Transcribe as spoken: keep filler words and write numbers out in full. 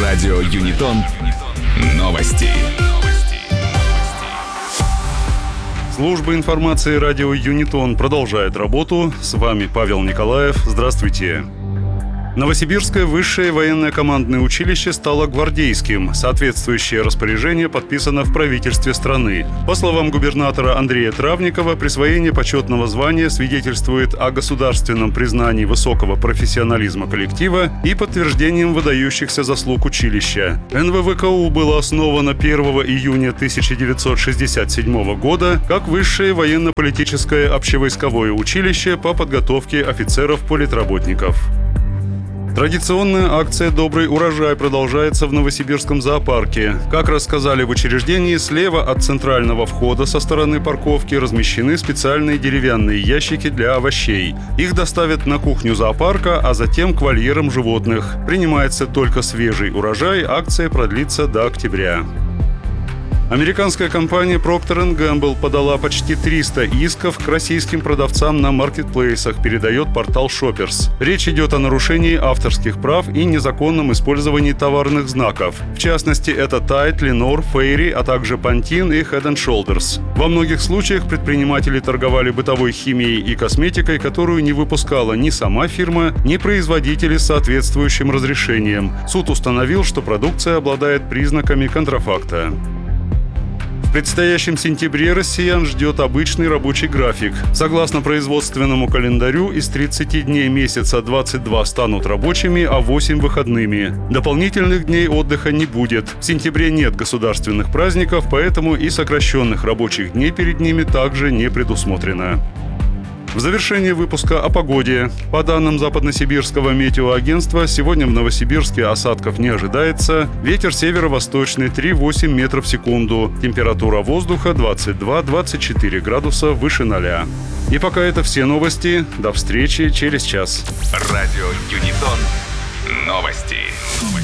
Радио Юнитон. Новости. Служба информации радио Юнитон продолжает работу. С вами Павел Николаев. Здравствуйте. Новосибирское высшее военное командное училище стало гвардейским. Соответствующее распоряжение подписано в правительстве страны. По словам губернатора Андрея Травникова, присвоение почетного звания свидетельствует о государственном признании высокого профессионализма коллектива и подтверждением выдающихся заслуг училища. эн вэ вэ ка у было основано первого июня тысяча девятьсот шестьдесят седьмого года как высшее военно-политическое общевойсковое училище по подготовке офицеров-политработников. Традиционная акция «Добрый урожай» продолжается в Новосибирском зоопарке. Как рассказали в учреждении, слева от центрального входа со стороны парковки размещены специальные деревянные ящики для овощей. Их доставят на кухню зоопарка, а затем к вольерам животных. Принимается только свежий урожай, акция продлится до октября. Американская компания Procter энд Gamble подала почти триста исков к российским продавцам на маркетплейсах, передает портал Shoppers. Речь идет о нарушении авторских прав и незаконном использовании товарных знаков. В частности, это Tide, Lenor, Fairy, а также Pantene и Head энд Shoulders. Во многих случаях предприниматели торговали бытовой химией и косметикой, которую не выпускала ни сама фирма, ни производители с соответствующим разрешением. Суд установил, что продукция обладает признаками контрафакта. В предстоящем сентябре россиян ждет обычный рабочий график. Согласно производственному календарю, из тридцати дней месяца двадцать два станут рабочими, а восемь – выходными. Дополнительных дней отдыха не будет. В сентябре нет государственных праздников, поэтому и сокращенных рабочих дней перед ними также не предусмотрено. В завершение выпуска о погоде. По данным Западносибирского метеоагентства, сегодня в Новосибирске осадков не ожидается. Ветер северо-восточный три целых восемь десятых метров в секунду. Температура воздуха двадцать два - двадцать четыре градуса выше ноля. И пока это все новости. До встречи через час. Радио Юнитон. Новости.